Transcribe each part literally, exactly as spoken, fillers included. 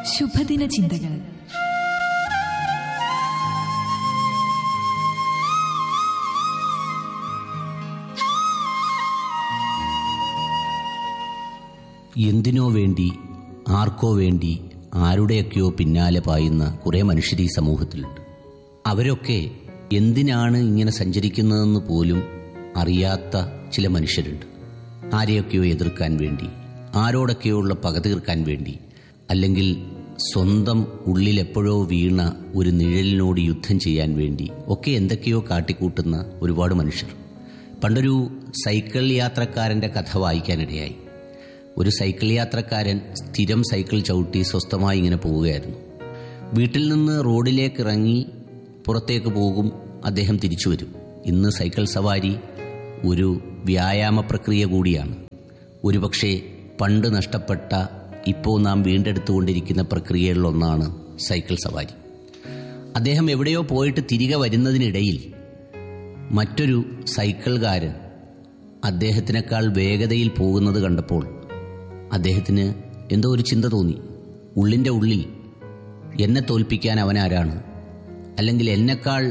ശുഭദിന ചിന്തകൾ. എന്തിനോ വേണ്ടി, ആർക്കോ വേണ്ടി, ആരുടെയൊക്കെയോ പിന്നാലെ പായുന്ന കുറേ മനുഷ്യർ ഈ സമൂഹത്തിലുണ്ട്. അവരൊക്കെ എന്തിനാണ് ഇങ്ങനെ സഞ്ചരിക്കുന്നതെന്ന് പോലും അറിയാത്ത ചില മനുഷ്യരുണ്ട്. ആരെയൊക്കെയോ എതിർക്കാൻ വേണ്ടി, ആരോടൊക്കെയുള്ള പക തീർക്കാൻ വേണ്ടി, അല്ലെങ്കിൽ സ്വന്തം ഉള്ളിലെപ്പോഴോ വീണ ഒരു നിഴലിനോട് യുദ്ധം ചെയ്യാൻ വേണ്ടി ഒക്കെ എന്തൊക്കെയോ കാട്ടിക്കൂട്ടുന്ന ഒരുപാട് മനുഷ്യർ. പണ്ടൊരു സൈക്കിൾ യാത്രക്കാരൻ്റെ കഥ വായിക്കാനിടയായി. ഒരു സൈക്കിൾ യാത്രക്കാരൻ സ്ഥിരം സൈക്കിൾ ചവിട്ടി സ്വസ്ഥമായി ഇങ്ങനെ പോവുകയായിരുന്നു. വീട്ടിൽ നിന്ന് റോഡിലേക്ക് ഇറങ്ങി പുറത്തേക്ക് പോകും, അദ്ദേഹം തിരിച്ചു വരും. ഇന്ന് സൈക്കിൾ സവാരി ഒരു വ്യായാമ പ്രക്രിയ കൂടിയാണ്. ഒരുപക്ഷെ പണ്ട് നഷ്ടപ്പെട്ട, ഇപ്പോൾ നാം വീണ്ടെടുത്തുകൊണ്ടിരിക്കുന്ന പ്രക്രിയകളിലൊന്നാണ് സൈക്കിൾ സവാരി. അദ്ദേഹം എവിടെയോ പോയിട്ട് തിരികെ വരുന്നതിനിടയിൽ മറ്റൊരു സൈക്കിൾകാരൻ അദ്ദേഹത്തിനേക്കാൾ വേഗതയിൽ പോകുന്നത് കണ്ടപ്പോൾ അദ്ദേഹത്തിന് എന്തോ ഒരു ചിന്ത തോന്നി. ഉള്ളിൻ്റെ ഉള്ളിൽ എന്നെ തോൽപ്പിക്കാൻ അവനാരാണ്? അല്ലെങ്കിൽ എന്നെക്കാൾ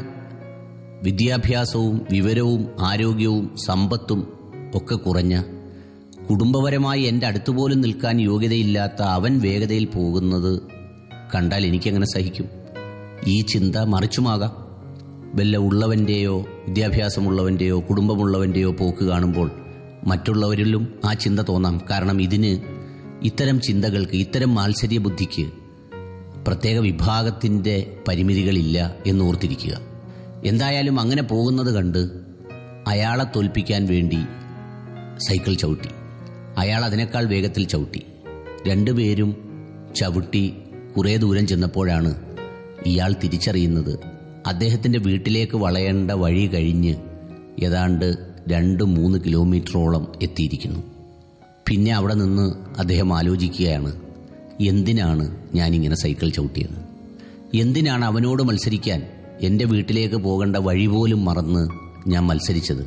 വിദ്യാഭ്യാസവും വിവരവും ആരോഗ്യവും സമ്പത്തും ഒക്കെ കുറഞ്ഞ, കുടുംബപരമായി എൻ്റെ അടുത്തുപോലും നിൽക്കാൻ യോഗ്യതയില്ലാത്ത അവൻ വേഗതയിൽ പോകുന്നത് കണ്ടാൽ എനിക്കെങ്ങനെ സഹിക്കും? ഈ ചിന്ത മറിച്ചുമാകാം. വല്ല ഉള്ളവൻ്റെയോ വിദ്യാഭ്യാസമുള്ളവൻ്റെയോ കുടുംബമുള്ളവൻ്റെയോ പോക്ക് കാണുമ്പോൾ മറ്റുള്ളവരിലും ആ ചിന്ത തോന്നാം. കാരണം ഇതിന്, ഇത്തരം ചിന്തകൾക്ക്, ഇത്തരം മാത്സര്യ ബുദ്ധിക്ക് പ്രത്യേക വിഭാഗത്തിൻ്റെ പരിമിതികളില്ല എന്നോർത്തിരിക്കുക. എന്തായാലും അങ്ങനെ പോകുന്നത് കണ്ട് അയാളെ തോൽപ്പിക്കാൻ വേണ്ടി സൈക്കിൾ ചവിട്ടി. അയാൾ അതിനേക്കാൾ വേഗത്തിൽ ചവിട്ടി. രണ്ടുപേരും ചവിട്ടി കുറേ ദൂരം ചെന്നപ്പോഴാണ് ഇയാൾ തിരിച്ചറിയുന്നത് അദ്ദേഹത്തിൻ്റെ വീട്ടിലേക്ക് വളയേണ്ട വഴി കഴിഞ്ഞ് ഏതാണ്ട് രണ്ട് മൂന്ന് കിലോമീറ്ററോളം എത്തിയിരിക്കുന്നു. പിന്നെ അവിടെ നിന്ന് അദ്ദേഹം ആലോചിക്കുകയാണ്, എന്തിനാണ് ഞാനിങ്ങനെ സൈക്കിൾ ചവിട്ടിയത്? എന്തിനാണ് അവനോട് മത്സരിക്കാൻ എൻ്റെ വീട്ടിലേക്ക് പോകേണ്ട വഴി പോലും മറന്ന് ഞാൻ മത്സരിച്ചത്?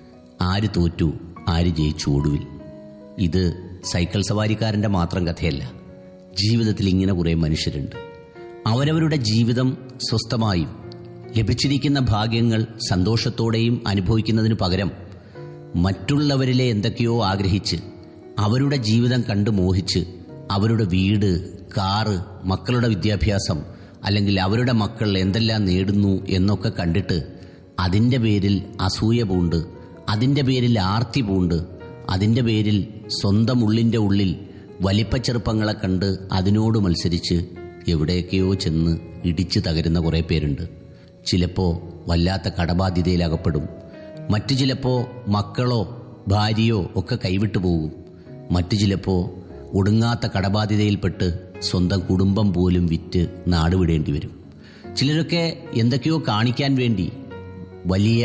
ആര് തോറ്റു, ആര് ജയിച്ചു ഒടുവിൽ? ഇത് സൈക്കിൾ സവാരിക്കാരൻ്റെ മാത്രം കഥയല്ല. ജീവിതത്തിൽ ഇങ്ങനെ കുറേ മനുഷ്യരുണ്ട്. അവരവരുടെ ജീവിതം സ്വസ്ഥമായും ലഭിച്ചിരിക്കുന്ന ഭാഗ്യങ്ങൾ സന്തോഷത്തോടെയും അനുഭവിക്കുന്നതിന് പകരം മറ്റുള്ളവരിലെ എന്തൊക്കെയോ ആഗ്രഹിച്ച്, അവരുടെ ജീവിതം കണ്ടു മോഹിച്ച്, അവരുടെ വീട്, കാറ്, മക്കളുടെ വിദ്യാഭ്യാസം, അല്ലെങ്കിൽ അവരുടെ മക്കൾ എന്തെല്ലാം നേടുന്നു എന്നൊക്കെ കണ്ടിട്ട് അതിൻ്റെ പേരിൽ അസൂയ പൂണ്ട്, അതിൻ്റെ പേരിൽ ആർത്തി പൂണ്ട്, അതിൻ്റെ പേരിൽ സ്വന്തം ഉള്ളിൻ്റെ ഉള്ളിൽ വലിപ്പച്ചെറുപ്പങ്ങളെ കണ്ട് അതിനോട് മത്സരിച്ച് എവിടെയൊക്കെയോ ചെന്ന് ഇടിച്ചു തകരുന്ന കുറേ പേരുണ്ട്. ചിലപ്പോൾ വല്ലാത്ത കടബാധ്യതയിലകപ്പെടും. മറ്റു ചിലപ്പോൾ മക്കളോ ഭാര്യയോ ഒക്കെ കൈവിട്ടു പോകും. മറ്റു ചിലപ്പോൾ ഒടുങ്ങാത്ത കടബാധ്യതയിൽപ്പെട്ട് സ്വന്തം കുടുംബം പോലും വിറ്റ് നാടുവിടേണ്ടി വരും. ചിലരൊക്കെ എന്തൊക്കെയോ കാണിക്കാൻ വേണ്ടി വലിയ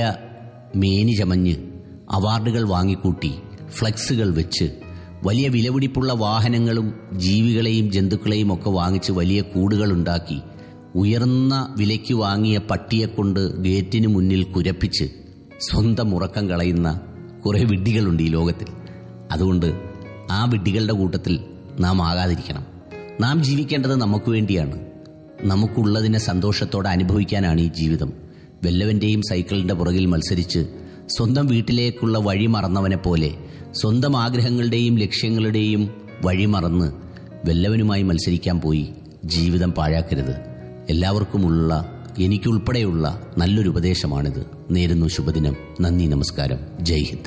മേനി ചമഞ്ഞ് അവാർഡുകൾ വാങ്ങിക്കൂട്ടി ഫ്ലെക്സുകൾ വെച്ച് വലിയ വിലപിടിപ്പുള്ള വാഹനങ്ങളും ജീവികളെയും ജന്തുക്കളെയും ഒക്കെ വാങ്ങിച്ച് വലിയ കൂടുകളുണ്ടാക്കി ഉയർന്ന വിലയ്ക്ക് വാങ്ങിയ പട്ടിയെക്കൊണ്ട് ഗേറ്റിന് മുന്നിൽ കുരപ്പിച്ച് സ്വന്തം ഉറക്കം കളയുന്ന കുറേ വിഡ്ഢികളുണ്ട് ഈ ലോകത്തിൽ. അതുകൊണ്ട് ആ വിഡ്ഢികളുടെ കൂട്ടത്തിൽ നാം ആകാതിരിക്കണം. നാം ജീവിക്കേണ്ടത് നമുക്ക് വേണ്ടിയാണ്. നമുക്കുള്ളതിനെ സന്തോഷത്തോടെ അനുഭവിക്കാനാണ് ഈ ജീവിതം. വല്ലവൻ്റെയും സൈക്കിളിൻ്റെ പുറകിൽ മത്സരിച്ച് സ്വന്തം വീട്ടിലേക്കുള്ള വഴി മറന്നവനെ പോലെ സ്വന്തം ആഗ്രഹങ്ങളുടെയും ലക്ഷ്യങ്ങളുടെയും വഴി മറന്ന് വല്ലവനുമായി മത്സരിക്കാൻ പോയി ജീവിതം പാഴാക്കരുത്. എല്ലാവർക്കുമുള്ള, എനിക്കുൾപ്പെടെയുള്ള നല്ലൊരു ഉപദേശമാണിത്. നേരുന്നു ശുഭദിനം. നന്ദി, നമസ്കാരം, ജയ് ഹിന്ദ്.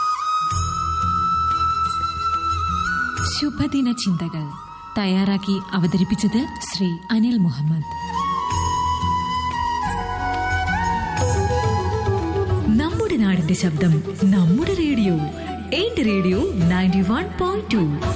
ശുഭദിന ചിന്തകൾ തയ്യാറാക്കി അവതരിപ്പിച്ചത് ശ്രീ അനിൽ മുഹമ്മദ്. നമ്മുടെ നാടിന്റെ ശബ്ദം, നമ്മുടെ റേഡിയോ. എന്റെ radio ninety one point two.